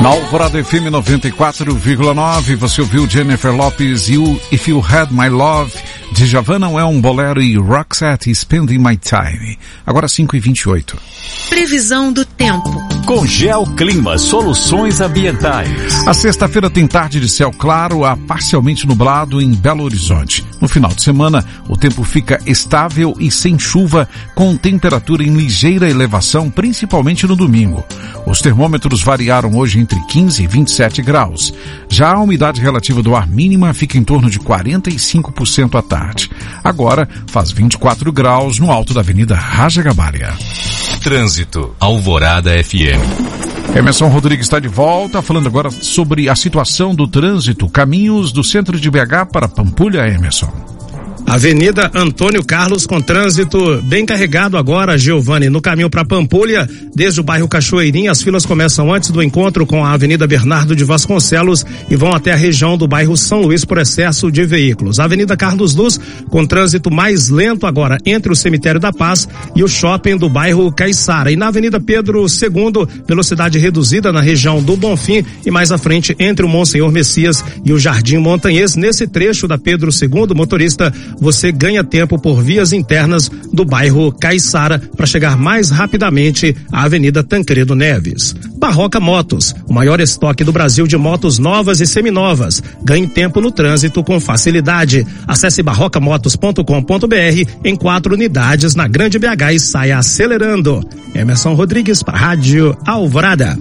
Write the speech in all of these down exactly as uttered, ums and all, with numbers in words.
Na Alvorada F M noventa e quatro vírgula nove, você ouviu Jennifer Lopez e o If You Had My Love, Djavan Não É Um Bolero e Roxette Spending My Time. Agora cinco e vinte e oito. Previsão do tempo. Com Geoclima Soluções Ambientais. A sexta-feira tem tarde de céu claro a parcialmente nublado em Belo Horizonte. No final de semana, o tempo fica estável e sem chuva, com temperatura em ligeira elevação, principalmente no domingo. Os termômetros variaram hoje entre quinze e vinte e sete graus. Já a umidade relativa do ar mínima fica em torno de quarenta e cinco por cento à tarde. Agora faz vinte e quatro graus no alto da Avenida Raja Gabarya. Trânsito, Alvorada F M. Emerson Rodrigues está de volta, falando agora sobre a situação do trânsito, caminhos do centro de B H para Pampulha, Emerson. Avenida Antônio Carlos com trânsito bem carregado agora, Giovanni, no caminho para Pampulha, desde o bairro Cachoeirinha, as filas começam antes do encontro com a Avenida Bernardo de Vasconcelos e vão até a região do bairro São Luís por excesso de veículos. Avenida Carlos Luz com trânsito mais lento agora entre o Cemitério da Paz e o shopping do bairro Caiçara. E na Avenida Pedro segundo, velocidade reduzida na região do Bonfim e mais à frente entre o Monsenhor Messias e o Jardim Montanhês. Nesse trecho da Pedro segundo, motorista, você ganha tempo por vias internas do bairro Caiçara para chegar mais rapidamente à Avenida Tancredo Neves. Barroca Motos, o maior estoque do Brasil de motos novas e seminovas. Ganhe tempo no trânsito com facilidade. Acesse barroca motos ponto com ponto b r em quatro unidades na Grande B H e saia acelerando. Emerson Rodrigues para a Rádio Alvorada.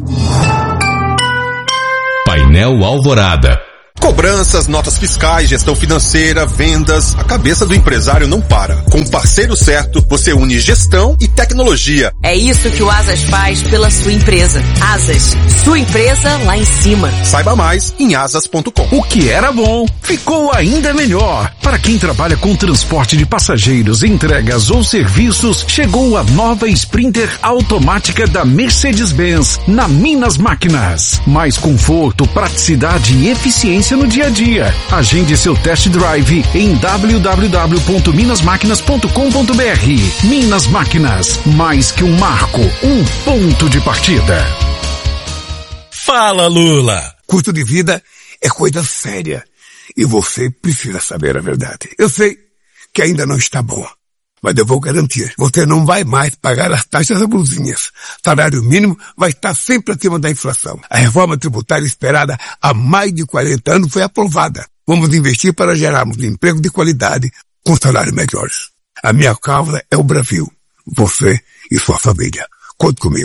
Painel Alvorada. Cobranças, notas fiscais, gestão financeira, vendas, a cabeça do empresário não para. Com o parceiro certo, você une gestão e tecnologia. É isso que o Asas faz pela sua empresa. Asas, sua empresa lá em cima. Saiba mais em asas ponto com. O que era bom, ficou ainda melhor. Para quem trabalha com transporte de passageiros, entregas ou serviços, chegou a nova Sprinter automática da Mercedes-Benz na Minas Máquinas. Mais conforto, praticidade e eficiência no dia a dia. Agende seu test drive em w w w ponto minas máquinas ponto com ponto b r. Minas Máquinas, mais que um marco, um ponto de partida. Fala, Lula! Custo de vida é coisa séria e você precisa saber a verdade. Eu sei que ainda não está bom, mas eu vou garantir, você não vai mais pagar as taxas abusivas. Salário mínimo vai estar sempre acima da inflação. A reforma tributária esperada há mais de quarenta anos foi aprovada. Vamos investir para gerarmos emprego de qualidade com salários melhores. A minha causa é o Brasil. Você e sua família. Conte comigo.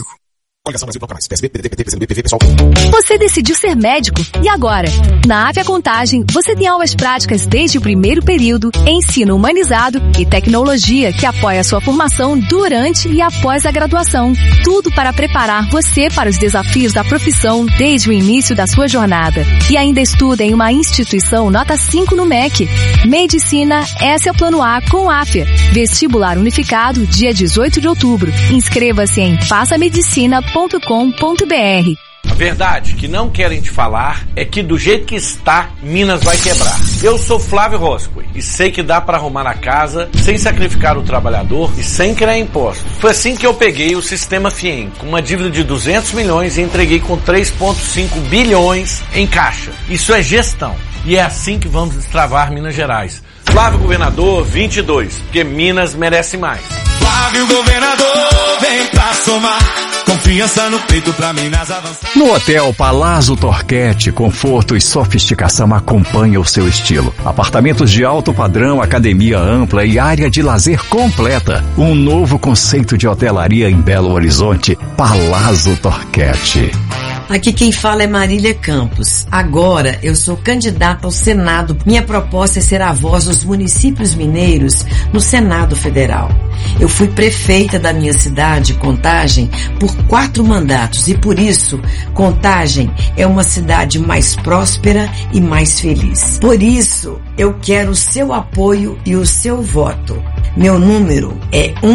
Você decidiu ser médico e agora? Na Avia Contagem, você tem aulas práticas desde o primeiro período, ensino humanizado e tecnologia que apoia a sua formação durante e após a graduação. Tudo para preparar você para os desafios da profissão desde o início da sua jornada. E ainda estuda em uma instituição nota cinco no M E C. Medicina, esse é o plano A com a Afia. Vestibular unificado, dia dezoito de outubro. Inscreva-se em faça medicina ponto com ponto b r. A verdade que não querem te falar é que do jeito que está, Minas vai quebrar. Eu sou Flávio Roscoe e sei que dá para arrumar a casa sem sacrificar o trabalhador e sem criar impostos. Foi assim que eu peguei o sistema FIEM com uma dívida de duzentos milhões e entreguei com três vírgula cinco bilhões em caixa. Isso é gestão e é assim que vamos destravar Minas Gerais. Flávio Governador vinte e dois, porque Minas merece mais. Flávio Governador, vem pra somar. Confiança no peito pra Minas avançar. No Hotel Palazzo Torquete, conforto e sofisticação acompanham o seu estilo. Apartamentos de alto padrão, academia ampla e área de lazer completa. Um novo conceito de hotelaria em Belo Horizonte, Palazzo Torquete. Aqui quem fala é Marília Campos. Agora eu sou candidata ao Senado. Minha proposta é ser a voz dos municípios mineiros no Senado Federal. Eu fui prefeita da minha cidade, Contagem, por quatro mandatos e por isso, Contagem é uma cidade mais próspera e mais feliz. Por isso, eu quero o seu apoio e o seu voto. Meu número é um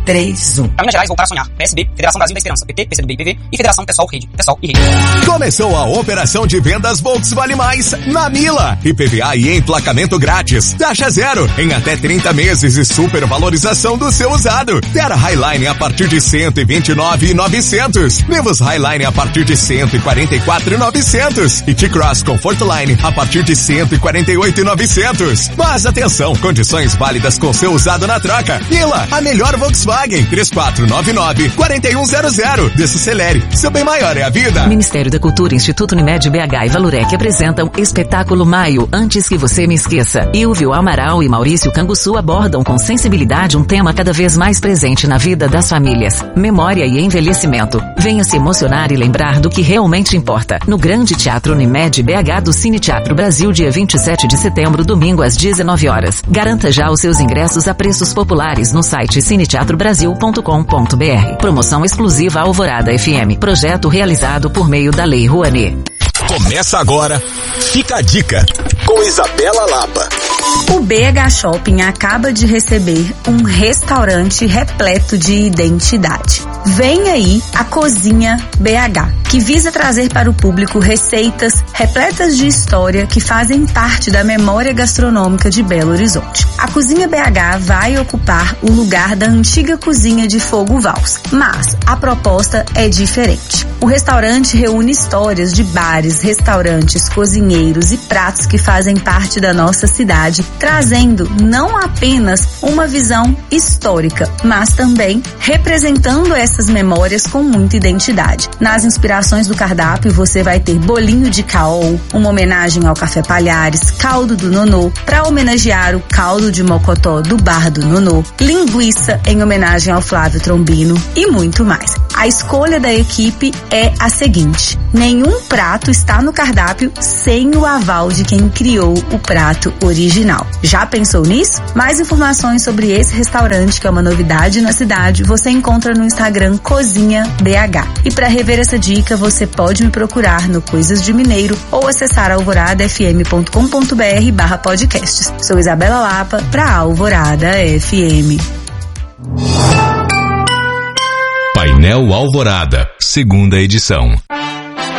três, um. Minas Gerais voltar a sonhar. P S B, Federação Brasil da Esperança, P T, P C do B e P V e Federação Pessoal Rede, Pessoal e Rede. Começou a operação de vendas Volks Vale Mais na Mila. I P V A e emplacamento grátis. Taxa zero em até trinta meses e supervalorização do seu usado. Terra Highline a partir de cento e vinte e nove mil e novecentos. Nivus Highline a partir de cento e quarenta e quatro mil e novecentos. E T-Cross Comfortline a partir de cento e quarenta e oito mil e novecentos. Mas atenção, condições válidas com seu usado na troca. Mila, a melhor Volkswagen. três quatro nove nove, quatro um zero zero. Desacelere, seu bem maior é a vida. Ministério da Cultura, Instituto Unimed B H e Valurec apresentam Espetáculo Maio, Antes que Você Me Esqueça. Ilvio Amaral e Maurício Canguçu abordam com sensibilidade um tema cada vez mais presente na vida das famílias: memória e envelhecimento. Venha se emocionar e lembrar do que realmente importa. No Grande Teatro Unimed B H do Cine Teatro Brasil, dia vinte e sete de setembro, domingo às dezenove horas. Garanta já os seus ingressos a preços populares no site cine teatro brasil ponto com ponto b r. Promoção exclusiva Alvorada F M. Projeto realizado por meio da Lei Rouanet. Começa agora, Fica a Dica, com Isabela Lapa. O B H Shopping acaba de receber um restaurante repleto de identidade. Vem aí a Cozinha B H, que visa trazer para o público receitas repletas de história que fazem parte da memória gastronômica de Belo Horizonte. A Cozinha B H vai ocupar o lugar da antiga cozinha de fogo Vals, mas a proposta é diferente. O restaurante reúne histórias de bares, restaurantes, cozinheiros e pratos que fazem parte da nossa cidade, trazendo não apenas uma visão histórica, mas também representando essas memórias com muita identidade. Nas inspirações do cardápio você vai ter bolinho de caol, uma homenagem ao Café Palhares, caldo do nonô, para homenagear o caldo de mocotó do bar do nonô, linguiça em homenagem ao Flávio Trombino e muito mais. A escolha da equipe é a seguinte: nenhum prato está no cardápio sem o aval de quem criou o prato original. Já pensou nisso? Mais informações sobre esse restaurante, que é uma novidade na cidade, você encontra no Instagram Cozinha B H. E para rever essa dica, você pode me procurar no Coisas de Mineiro ou acessar alvorada f m ponto com ponto b r barra podcasts. Sou Isabela Lapa para Alvorada F M. Painel Alvorada, segunda edição.